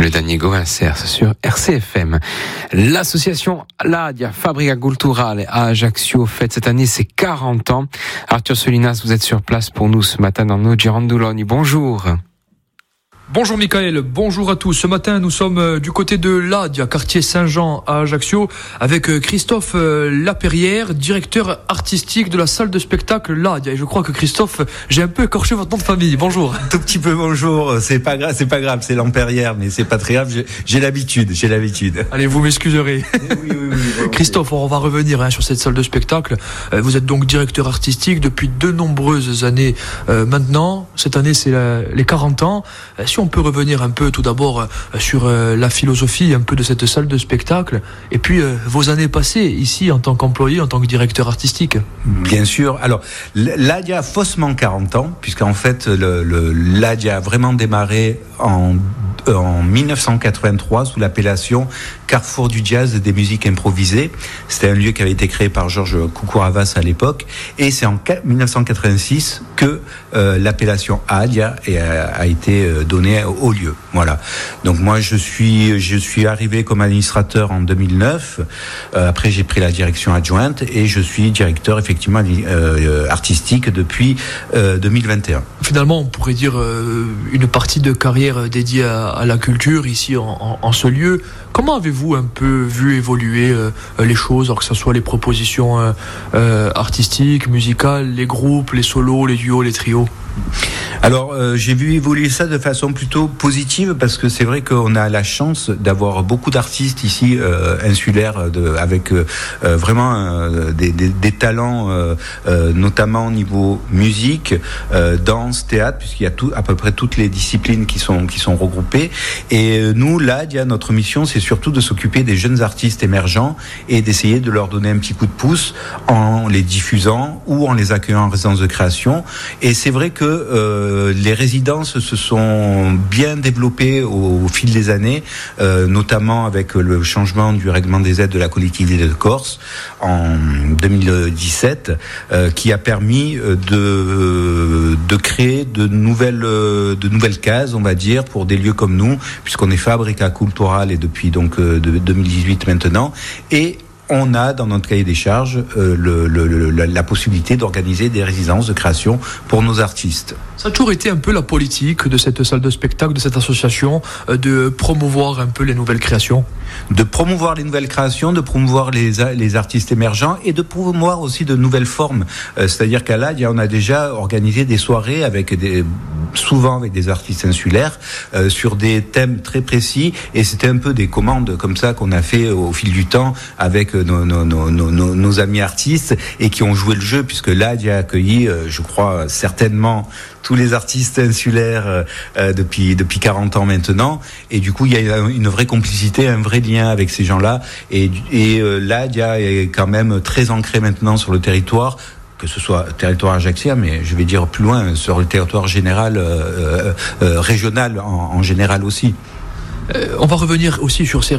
Le Daniel Govincer sur RCFM. L'association Ladia Fabrica Culturale à Ajaccio fête cette année ses 40 ans. Arthur Solinas, vous êtes sur place pour nous ce matin dans nos Girandoloni. Bonjour. Bonjour Michael, bonjour à tous. Ce matin, nous sommes du côté de Ladia, quartier Saint-Jean à Ajaccio, avec Christophe Laperrière, directeur artistique de la salle de spectacle Ladia. Et je crois que Christophe, j'ai un peu écorché votre nom de famille. Bonjour. Un tout petit peu bonjour. C'est pas grave, c'est Laperrière, mais c'est pas très grave. J'ai l'habitude. Allez, vous m'excuserez. Oui. Christophe, on va revenir sur cette salle de spectacle. Vous êtes donc directeur artistique depuis de nombreuses années maintenant. Cette année, c'est les 40 ans. Si on peut revenir un peu tout d'abord sur la philosophie un peu de cette salle de spectacle et puis vos années passées ici en tant qu'employé, en tant que directeur artistique. Bien sûr. Alors, Ladia a faussement 40 ans, puisqu'en fait, Ladia a vraiment démarré en 1983 sous l'appellation Carrefour du Jazz et des musiques improvisées. C'était un lieu qui avait été créé par Georges Koukouravas à l'époque, et c'est en 1986 que l'appellation Ladia a été donnée au lieu. Voilà. Donc moi je suis arrivé comme administrateur en 2009. Après j'ai pris la direction adjointe et je suis directeur effectivement artistique depuis 2021. Finalement, on pourrait dire une partie de carrière dédiée à la culture ici en ce lieu. Comment avez-vous un peu vu évoluer les choses, alors que ce soit les propositions artistiques, musicales, les groupes, les solos, les duos, les trios? Alors j'ai vu évoluer ça de façon plutôt positive, parce que c'est vrai qu'on a la chance d'avoir beaucoup d'artistes ici insulaires avec vraiment des talents notamment au niveau musique, danse, théâtre, puisqu'il y a à peu près toutes les disciplines qui sont regroupées. Et nous, là, notre mission, c'est surtout de s'occuper des jeunes artistes émergents et d'essayer de leur donner un petit coup de pouce en les diffusant ou en les accueillant en résidence de création. Et c'est vrai que les résidences se sont bien développées au fil des années, notamment avec le changement du règlement des aides de la collectivité de Corse en 2017, qui a permis de créer de nouvelles cases, on va dire, pour des lieux comme nous, puisqu'on est Fabrica Culturale et depuis donc de 2018 maintenant, et on a dans notre cahier des charges la possibilité d'organiser des résidences de création pour nos artistes. Ça a toujours été un peu la politique de cette salle de spectacle, de cette association, de promouvoir un peu les nouvelles créations. De promouvoir les nouvelles créations, de promouvoir les artistes émergents et de promouvoir aussi de nouvelles formes. C'est-à-dire qu'à Ladia, on a déjà organisé des soirées souvent avec des artistes insulaires sur des thèmes très précis, et c'était un peu des commandes comme ça qu'on a fait au fil du temps avec nos amis artistes, et qui ont joué le jeu, puisque Ladia a accueilli, je crois certainement, tous les artistes insulaires depuis 40 ans maintenant, et du coup il y a une vraie complicité, un vrai lien avec ces gens-là, et Ladia est quand même très ancré maintenant sur le territoire, que ce soit territoire ajaccien, mais je vais dire plus loin, sur le territoire général, régional en général aussi. On va revenir aussi sur ces